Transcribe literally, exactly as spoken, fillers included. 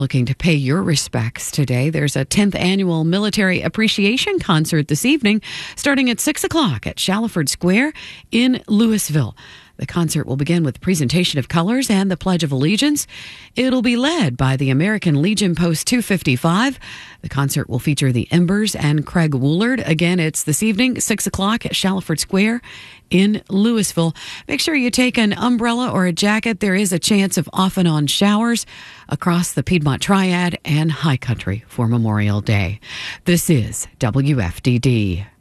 Looking to pay your respects today, there's a tenth annual Military Appreciation Concert this evening, starting at six o'clock at Shallowford Square in Louisville. The concert will begin with presentation of colors and the Pledge of Allegiance. It'll be led by the American Legion Post two fifty-five. The concert will feature the Embers and Craig Woolard. Again, it's this evening, six o'clock at Shallowford Square in Louisville. Make sure you take an umbrella or a jacket. There is a chance of off and on showers across the Piedmont Triad and High Country for Memorial Day. This is W F D D.